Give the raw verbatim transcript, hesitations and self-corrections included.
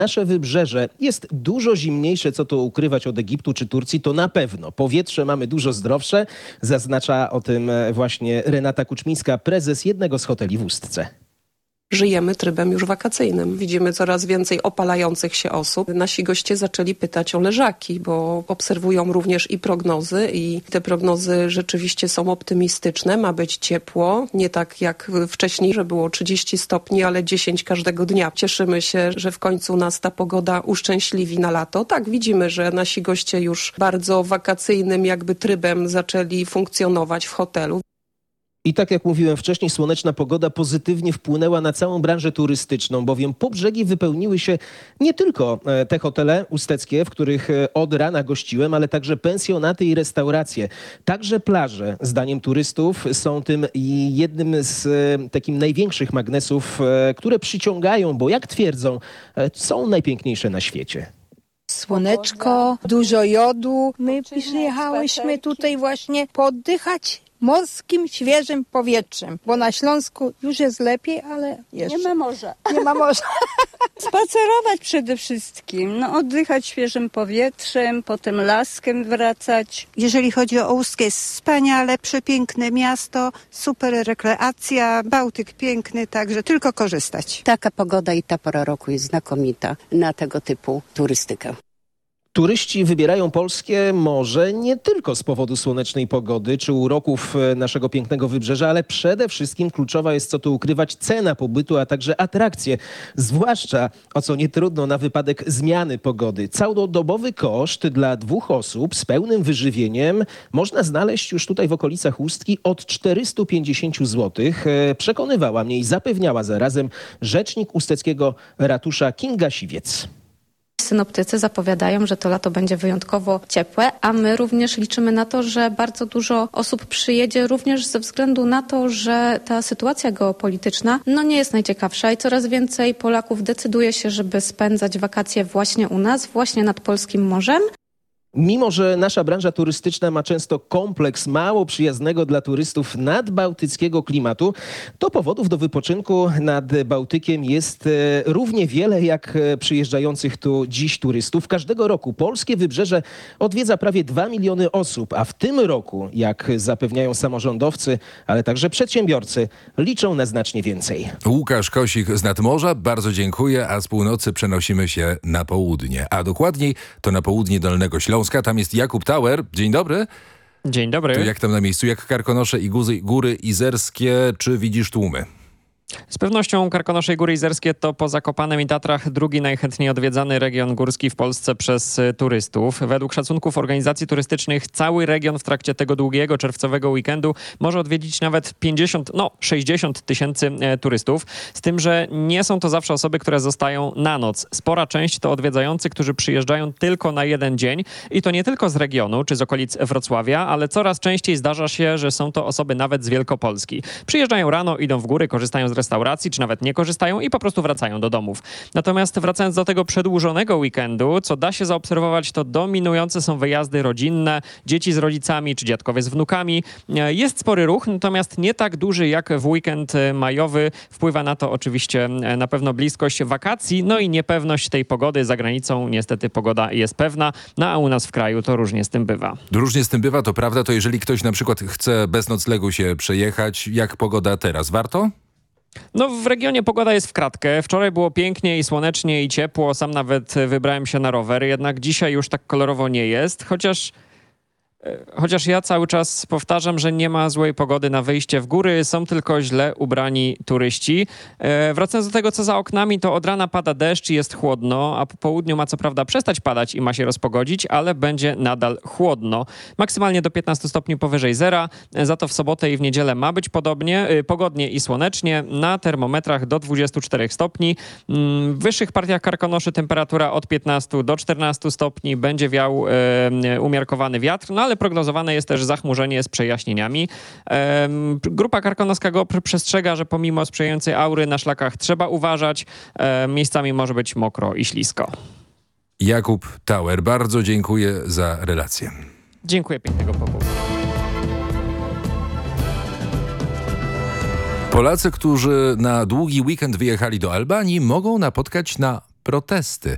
Nasze wybrzeże jest dużo zimniejsze, co to ukrywać, od Egiptu czy Turcji, to na pewno. Powietrze mamy dużo zdrowsze, zaznacza o tym właśnie Renata Kuczmińska, prezes jednego z hoteli w Ustce. Żyjemy trybem już wakacyjnym. Widzimy coraz więcej opalających się osób. Nasi goście zaczęli pytać o leżaki, bo obserwują również i prognozy i te prognozy rzeczywiście są optymistyczne. Ma być ciepło, nie tak jak wcześniej, że było trzydzieści stopni, ale dziesięć każdego dnia. Cieszymy się, że w końcu nas ta pogoda uszczęśliwi na lato. Tak, widzimy, że nasi goście już bardzo wakacyjnym jakby trybem zaczęli funkcjonować w hotelu. I tak jak mówiłem wcześniej, słoneczna pogoda pozytywnie wpłynęła na całą branżę turystyczną, bowiem po brzegi wypełniły się nie tylko te hotele usteckie, w których od rana gościłem, ale także pensjonaty i restauracje. Także plaże, zdaniem turystów, są tym jednym z takich największych magnesów, które przyciągają, bo jak twierdzą, są najpiękniejsze na świecie. Słoneczko, dużo jodu. My przyjechałyśmy tutaj właśnie poddychać morskim, świeżym powietrzem, bo na Śląsku już jest lepiej, ale jeszcze nie ma morza. Nie ma morza. Spacerować przede wszystkim, no oddychać świeżym powietrzem, potem laskiem wracać. Jeżeli chodzi o Ustkę, jest wspaniale, przepiękne miasto, super rekreacja, Bałtyk piękny, także tylko korzystać. Taka pogoda i ta pora roku jest znakomita na tego typu turystykę. Turyści wybierają polskie morze nie tylko z powodu słonecznej pogody czy uroków naszego pięknego wybrzeża, ale przede wszystkim kluczowa jest, co tu ukrywać, cena pobytu, a także atrakcje. Zwłaszcza, o co nie trudno, na wypadek zmiany pogody. Całodobowy koszt dla dwóch osób z pełnym wyżywieniem można znaleźć już tutaj w okolicach Ustki od czterysta pięćdziesiąt złotych. Przekonywała mnie i zapewniała zarazem rzecznik usteckiego ratusza Kinga Siwiec. Synoptycy zapowiadają, że to lato będzie wyjątkowo ciepłe, a my również liczymy na to, że bardzo dużo osób przyjedzie również ze względu na to, że ta sytuacja geopolityczna no nie jest najciekawsza i coraz więcej Polaków decyduje się, żeby spędzać wakacje właśnie u nas, właśnie nad polskim morzem. Mimo że nasza branża turystyczna ma często kompleks mało przyjaznego dla turystów nadbałtyckiego klimatu, to powodów do wypoczynku nad Bałtykiem jest równie wiele jak przyjeżdżających tu dziś turystów. Każdego roku polskie wybrzeże odwiedza prawie dwa miliony osób, a w tym roku, jak zapewniają samorządowcy, ale także przedsiębiorcy, liczą na znacznie więcej. Łukasz Kosik z Nadmorza, bardzo dziękuję, a z północy przenosimy się na południe, a dokładniej to na południe Dolnego Śląska. Tam jest Jakub Tauer. Dzień dobry. Dzień dobry. To jak tam na miejscu? Jak Karkonosze i Góry, góry Izerskie? Czy widzisz tłumy? Z pewnością Karkonosze i Góry Izerskie to po Zakopanem i Tatrach drugi najchętniej odwiedzany region górski w Polsce przez turystów. Według szacunków organizacji turystycznych cały region w trakcie tego długiego czerwcowego weekendu może odwiedzić nawet pięćdziesiąt, no sześćdziesiąt tysięcy turystów. Z tym, że nie są to zawsze osoby, które zostają na noc. Spora część to odwiedzający, którzy przyjeżdżają tylko na jeden dzień i to nie tylko z regionu czy z okolic Wrocławia, ale coraz częściej zdarza się, że są to osoby nawet z Wielkopolski. Przyjeżdżają rano, idą w góry, korzystają z restauracji, czy nawet nie korzystają i po prostu wracają do domów. Natomiast wracając do tego przedłużonego weekendu, co da się zaobserwować, to dominujące są wyjazdy rodzinne, dzieci z rodzicami, czy dziadkowie z wnukami. Jest spory ruch, natomiast nie tak duży jak w weekend majowy. Wpływa na to oczywiście na pewno bliskość wakacji, no i niepewność tej pogody. Za granicą niestety pogoda jest pewna, no a u nas w kraju to różnie z tym bywa. Różnie z tym bywa, to prawda. To jeżeli ktoś na przykład chce bez noclegu się przejechać, jak pogoda teraz, warto? No w regionie pogoda jest w kratkę. Wczoraj było pięknie i słonecznie i ciepło. Sam nawet wybrałem się na rower. Jednak dzisiaj już tak kolorowo nie jest. Chociaż... Chociaż ja cały czas powtarzam, że nie ma złej pogody na wyjście w góry, są tylko źle ubrani turyści. E, wracając do tego, co za oknami, to od rana pada deszcz i jest chłodno, a po południu ma co prawda przestać padać i ma się rozpogodzić, ale będzie nadal chłodno. Maksymalnie do piętnastu stopni powyżej zera, za to w sobotę i w niedzielę ma być podobnie, y, pogodnie i słonecznie, na termometrach do dwudziestu czterech stopni. W wyższych partiach Karkonoszy temperatura od piętnastu do czternastu stopni, będzie wiał y, umiarkowany wiatr, no ale prognozowane jest też zachmurzenie z przejaśnieniami. Ehm, grupa karkonoska GOPR przestrzega, że pomimo sprzyjającej aury na szlakach trzeba uważać. Ehm, miejscami może być mokro i ślisko. Jakub Tauer, bardzo dziękuję za relację. Dziękuję, pięknego popołudnia. Polacy, którzy na długi weekend wyjechali do Albanii, mogą napotkać na protesty.